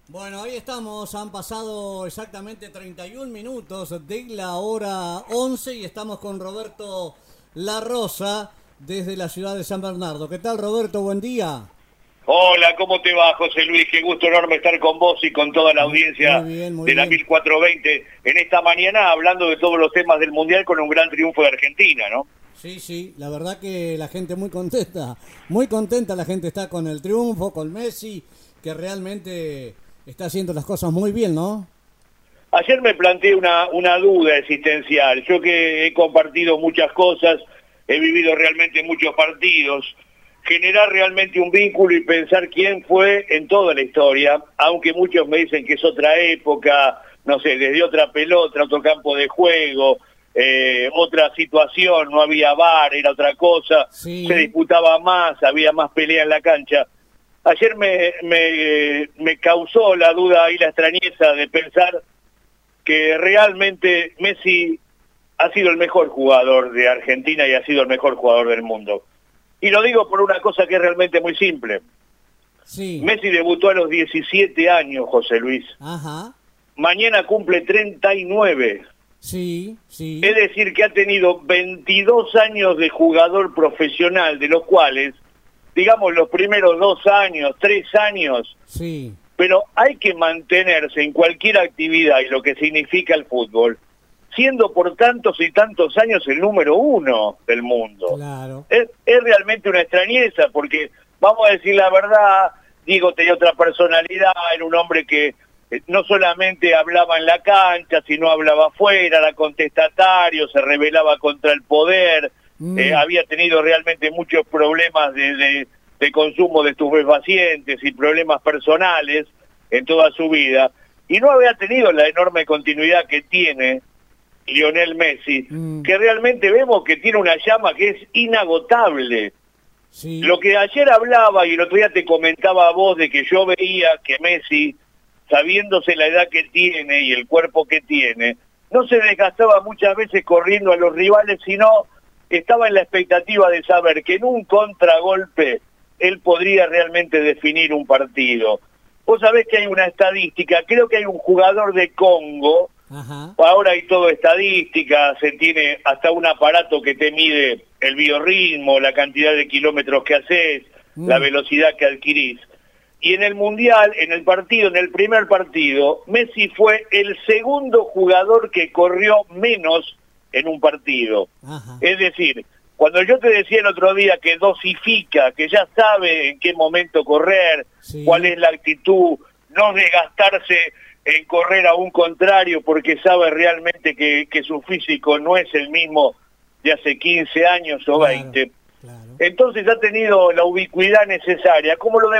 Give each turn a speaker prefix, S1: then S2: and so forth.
S1: Bueno, ahí estamos, han pasado exactamente 31 minutos de la hora 11 y estamos con Roberto La Rosa desde la ciudad de San Bernardo. ¿Qué tal, Roberto? Buen día.
S2: Hola, ¿cómo te va, José Luis? Qué gusto enorme estar con vos y con toda la audiencia de la 1420 en esta mañana, hablando de todos los temas del Mundial con un gran triunfo de Argentina, ¿no?
S1: Sí, la verdad que la gente muy contenta la gente está con el triunfo, con Messi, que realmente está haciendo las cosas muy bien, ¿no?
S2: Ayer me planteé una duda existencial. Yo que he compartido muchas cosas, he vivido realmente muchos partidos, generar realmente un vínculo y pensar quién fue en toda la historia, aunque muchos me dicen que es otra época, no sé, desde otra pelota, otro campo de juego, otra situación, no había VAR, era otra cosa,
S1: sí.
S2: Se disputaba más, había más pelea en la cancha. Ayer me causó la duda y la extrañeza de pensar que realmente Messi ha sido el mejor jugador de Argentina y ha sido el mejor jugador del mundo. Y lo digo por una cosa que es realmente muy simple.
S1: Sí.
S2: Messi debutó a los 17 años, José Luis.
S1: Ajá.
S2: Mañana cumple 39.
S1: Sí.
S2: Es decir, que ha tenido 22 años de jugador profesional, de los cuales, digamos, los primeros 2 años, 3 años,
S1: sí.
S2: Pero hay que mantenerse en cualquier actividad y lo que significa el fútbol, siendo por tantos y tantos años el número 1 del mundo.
S1: Claro.
S2: Es realmente una extrañeza, porque, vamos a decir la verdad, Diego tenía otra personalidad, era un hombre que no solamente hablaba en la cancha, sino hablaba afuera, era contestatario, se rebelaba contra el poder, había tenido realmente muchos problemas de consumo de estupefacientes y problemas personales en toda su vida, y no había tenido la enorme continuidad que tiene Lionel Messi, que realmente vemos que tiene una llama que es inagotable.
S1: Sí.
S2: Lo que ayer hablaba y el otro día te comentaba a vos de que yo veía que Messi, sabiéndose la edad que tiene y el cuerpo que tiene, no se desgastaba muchas veces corriendo a los rivales, sino estaba en la expectativa de saber que en un contragolpe él podría realmente definir un partido. Vos sabés que hay una estadística, creo que hay un jugador de Congo.
S1: Ajá.
S2: Ahora hay todo estadística, se tiene hasta un aparato que te mide el biorritmo, la cantidad de kilómetros que haces, la velocidad que adquirís. Y en el Mundial, en el primer partido, Messi fue el segundo jugador que corrió menos en un partido.
S1: Ajá.
S2: Es decir, cuando yo te decía el otro día que dosifica, que ya sabe en qué momento correr,
S1: sí.
S2: Cuál es la actitud, no desgastarse en correr a un contrario porque sabe realmente que su físico no es el mismo de hace 15 años o 20.
S1: Claro.
S2: Entonces ha tenido la ubicuidad necesaria, como lo